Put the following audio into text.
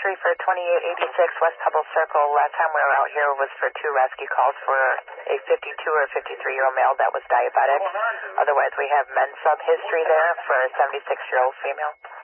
history for 2886 West Pebble Circle. Last time we were out here was for 2 rescue calls for a 52 or 53-year-old male that was diabetic. Otherwise, we have men's sub history there for a 76-year-old female.